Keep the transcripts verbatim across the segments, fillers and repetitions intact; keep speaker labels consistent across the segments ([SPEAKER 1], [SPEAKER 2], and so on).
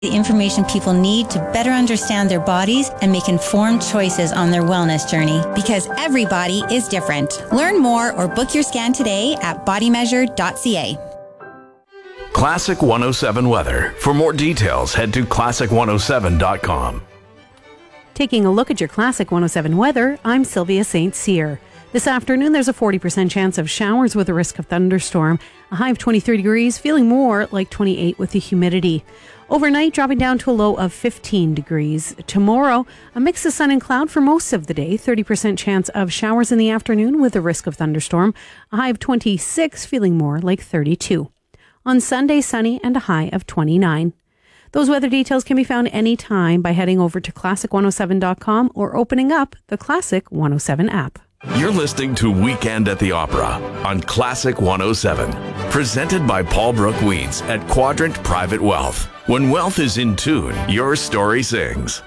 [SPEAKER 1] The information people need to better understand their bodies and make informed choices on their wellness journey, because every body is different. Learn more or book your scan today at body measure dot c a.
[SPEAKER 2] Classic one oh seven weather. For more details, head to classic one oh seven dot com.
[SPEAKER 3] Taking a look at your Classic one oh seven weather, I'm Sylvia Saint Cyr. This afternoon, there's a forty percent chance of showers with a risk of thunderstorm. A high of twenty-three degrees, feeling more like twenty-eight with the humidity. Overnight, dropping down to a low of fifteen degrees. Tomorrow, a mix of sun and cloud for most of the day. thirty percent chance of showers in the afternoon with a risk of thunderstorm. A high of twenty-six, feeling more like thirty-two. On Sunday, sunny and a high of twenty-nine. Those weather details can be found anytime by heading over to classic one oh seven dot com or opening up the Classic one oh seven app.
[SPEAKER 2] You're listening to Weekend at the Opera on Classic one oh seven. Presented by Paul Brooke Weeds at Quadrant Private Wealth. When wealth is in tune, your story sings.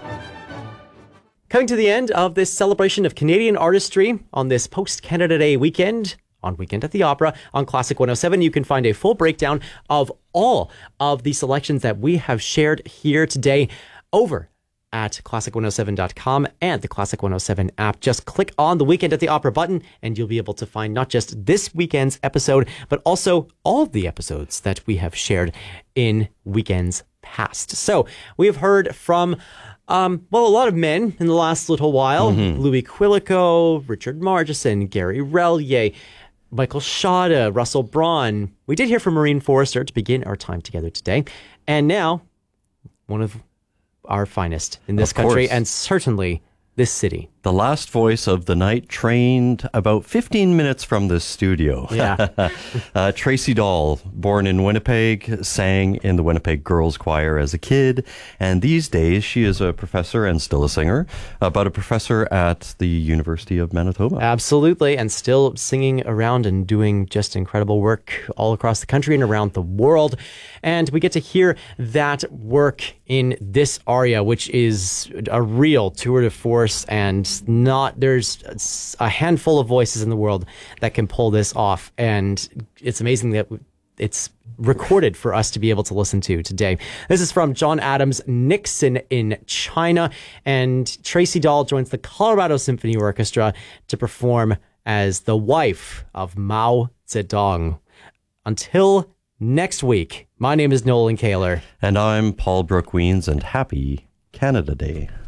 [SPEAKER 4] Coming to the end of this celebration of Canadian artistry on this post-Canada Day weekend, on Weekend at the Opera on Classic one oh seven, you can find a full breakdown of all of the selections that we have shared here today over at classic one oh seven dot com and the Classic one oh seven app. Just click on the Weekend at the Opera button and you'll be able to find not just this weekend's episode, but also all of the episodes that we have shared in weekends past. So we have heard from, um, well, a lot of men in the last little while. Mm-hmm. Louis Quilico, Richard Margison, Gary Relier, Michael Shada, Russell Braun. We did hear from Maureen Forrester to begin our time together today. And now, one of our finest in this country and certainly this city.
[SPEAKER 5] The last voice of the night, trained about fifteen minutes from this studio.
[SPEAKER 4] Yeah.
[SPEAKER 5] uh, Tracy Dahl, born in Winnipeg, sang in the Winnipeg Girls Choir as a kid. And these days, she is a professor and still a singer, uh, but a professor at the University of Manitoba.
[SPEAKER 4] Absolutely. And still singing around and doing just incredible work all across the country and around the world. And we get to hear that work in this aria, which is a real tour de force, and not there's a handful of voices in the world that can pull this off, and it's amazing that it's recorded for us to be able to listen to today. This is from John Adams' Nixon in China, and Tracy Dahl joins the Colorado Symphony Orchestra to perform as the wife of Mao Zedong. Until next week, my name is Nolan Kaler.
[SPEAKER 5] And I'm Paul Brooke Weens, and happy Canada Day.